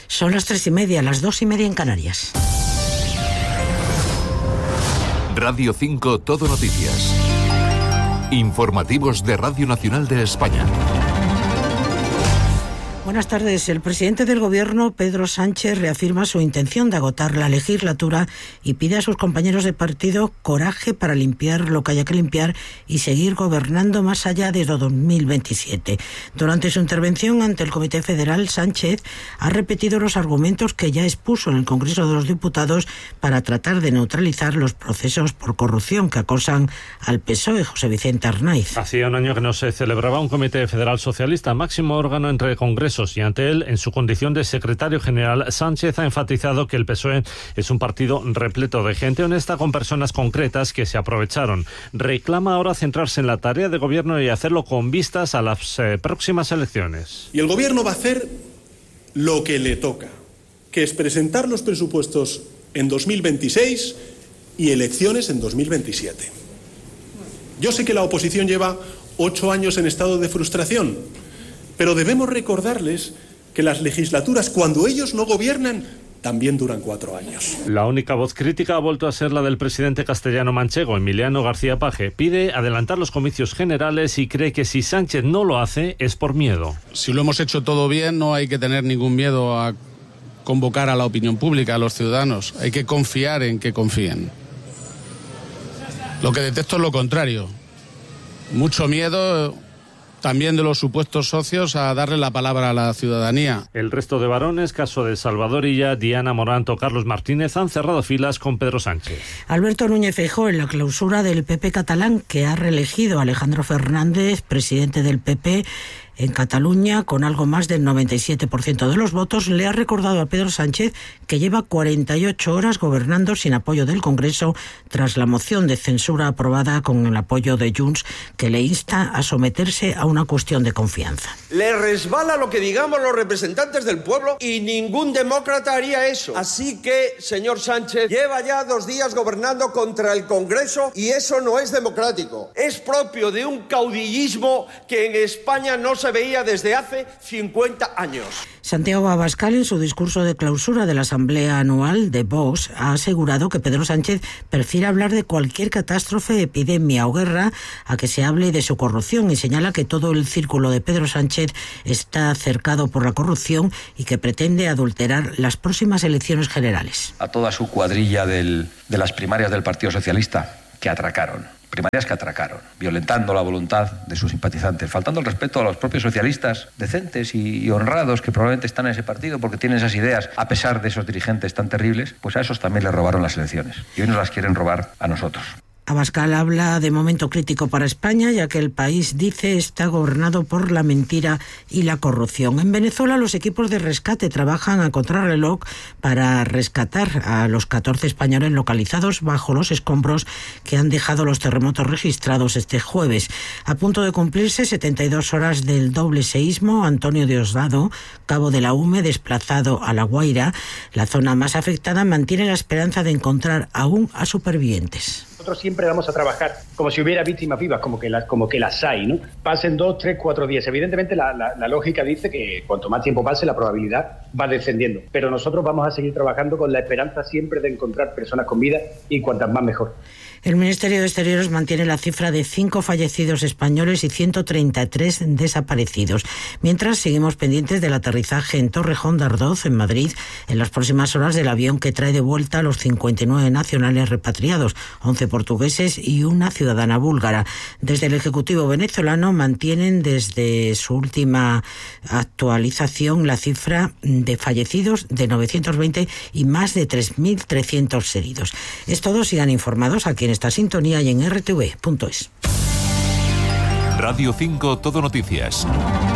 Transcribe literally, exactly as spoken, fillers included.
Son las tres y media, las dos y media en Canarias. Radio cinco Todo Noticias. Informativos de Radio Nacional de España. Buenas tardes. El presidente del Gobierno, Pedro Sánchez, reafirma su intención de agotar la legislatura y pide a sus compañeros de partido coraje para limpiar lo que haya que limpiar y seguir gobernando más allá de dos mil veintisiete. Durante su intervención ante el Comité Federal, Sánchez ha repetido los argumentos que ya expuso en el Congreso de los Diputados para tratar de neutralizar los procesos por corrupción que acosan al P S O E. José Vicente Arnaiz. Hacía un año que no se celebraba un Comité Federal Socialista, máximo órgano entre congresos, y ante él, en su condición de secretario general, Sánchez ha enfatizado que el P S O E es un partido repleto de gente honesta con personas concretas que se aprovecharon. Reclama ahora centrarse en la tarea de gobierno y hacerlo con vistas a las eh, próximas elecciones. Y el gobierno va a hacer lo que le toca, que es presentar los presupuestos en dos mil veintiséis y elecciones en dos mil veintisiete. Yo sé que la oposición lleva ocho años en estado de frustración, pero debemos recordarles que las legislaturas, cuando ellos no gobiernan, también duran cuatro años. La única voz crítica ha vuelto a ser la del presidente castellano-manchego, Emiliano García Paje. Pide adelantar los comicios generales y cree que si Sánchez no lo hace es por miedo. Si lo hemos hecho todo bien, no hay que tener ningún miedo a convocar a la opinión pública, a los ciudadanos. Hay que confiar en que confíen. Lo que detecto es lo contrario. Mucho miedo también de los supuestos socios a darle la palabra a la ciudadanía. El resto de varones, caso de Salvador Illa, Diana Moranto, Carlos Martínez, han cerrado filas con Pedro Sánchez. Alberto Núñez Feijóo, en la clausura del P P catalán, que ha reelegido a Alejandro Fernández, presidente del P P en Cataluña, con algo más del noventa y siete por ciento de los votos, le ha recordado a Pedro Sánchez que lleva cuarenta y ocho horas gobernando sin apoyo del Congreso tras la moción de censura aprobada con el apoyo de Junts, que le insta a someterse a una cuestión de confianza. Le resbala lo que digamos los representantes del pueblo y ningún demócrata haría eso. Así que, señor Sánchez, lleva ya dos días gobernando contra el Congreso y eso no es democrático. Es propio de un caudillismo que en España no se veía desde hace cincuenta años. Santiago Abascal, en su discurso de clausura de la Asamblea Anual de Vox, ha asegurado que Pedro Sánchez prefiere hablar de cualquier catástrofe, epidemia o guerra a que se hable de su corrupción, y señala que todo el círculo de Pedro Sánchez está cercado por la corrupción y que pretende adulterar las próximas elecciones generales. A toda su cuadrilla del, de las primarias del Partido Socialista, que atracaron. Primarias que atracaron, violentando la voluntad de sus simpatizantes, faltando el respeto a los propios socialistas decentes y, y honrados que probablemente están en ese partido porque tienen esas ideas, a pesar de esos dirigentes tan terribles, pues a esos también les robaron las elecciones y hoy nos las quieren robar a nosotros. Abascal habla de momento crítico para España, ya que el país, dice, está gobernado por la mentira y la corrupción. En Venezuela, los equipos de rescate trabajan a contrarreloj para rescatar a los catorce españoles localizados bajo los escombros que han dejado los terremotos registrados este jueves. A punto de cumplirse setenta y dos horas del doble seísmo, Antonio Diosdado, cabo de la U M E, desplazado a La Guaira, la zona más afectada, mantiene la esperanza de encontrar aún a supervivientes. Nosotros siempre vamos a trabajar como si hubiera víctimas vivas, como que las, como que las hay, ¿no? Pasen dos, tres, cuatro días. Evidentemente la, la, la lógica dice que cuanto más tiempo pase, la probabilidad va descendiendo. Pero nosotros vamos a seguir trabajando con la esperanza siempre de encontrar personas con vida y cuantas más mejor. El Ministerio de Exteriores mantiene la cifra de cinco fallecidos españoles y ciento treinta y tres desaparecidos. Mientras, seguimos pendientes del aterrizaje en Torrejón de Ardoz, en Madrid, en las próximas horas del avión que trae de vuelta a los cincuenta y nueve nacionales repatriados, once portugueses y una ciudadana búlgara. Desde el Ejecutivo venezolano mantienen desde su última actualización la cifra de fallecidos de novecientos veinte y más de tres mil trescientos heridos. Es todo, sigan informados aquí en esta sintonía y en erre te ve punto es. Radio cinco Todo Noticias.